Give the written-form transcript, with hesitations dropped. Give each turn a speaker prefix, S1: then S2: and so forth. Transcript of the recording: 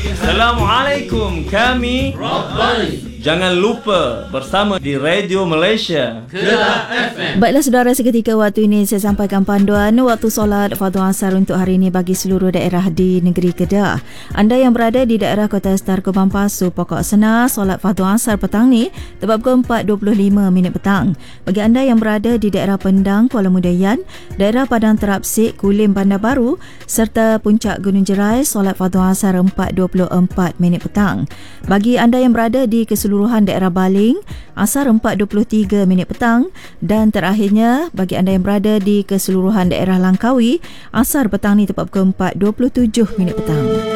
S1: Assalamualaikum, kami
S2: Rabbani.
S1: Jangan lupa bersama di Radio Malaysia
S2: Kedah FM.
S3: Baiklah saudara, seketika waktu ini saya sampaikan panduan waktu solat fardu asar untuk hari ini bagi seluruh daerah di negeri Kedah. Anda yang berada di daerah Kota Star Kubang Pasu, Pokok Senar, solat fardu asar petang ni tepat pukul 4.25 petang. Bagi anda yang berada di daerah Pendang, Kuala Mudayan, daerah Padang Terapsik, Kulim, Bandar Baru serta Puncak Gunung Jerai, solat fardu asar 4.24 petang. Bagi anda yang berada di keseluruhan daerah Baling, asar 4.23 petang, dan terakhirnya bagi anda yang berada di keseluruhan daerah Langkawi, asar petang ni tepat pukul 4.27 petang.